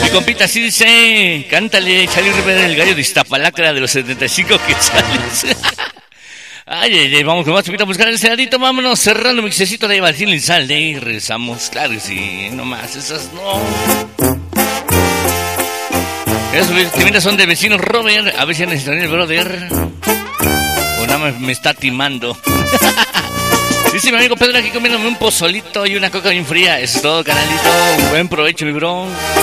compita así dice, cántale, Charlie Rivera, el gallo de Iztapalacra de los 75 quetzales. Ay, vamos con más a buscar el ceradito, vámonos, cerrando mixecito de Valentín Lizalde y regresamos, claro que sí, nomás, esas no. Esos temitas son de vecino Robert, a ver si necesitan el brother, o nada más me está timando. Dice mi amigo Pedro aquí comiéndome un pozolito y una coca bien fría, eso es todo, canalito, buen provecho mi bro.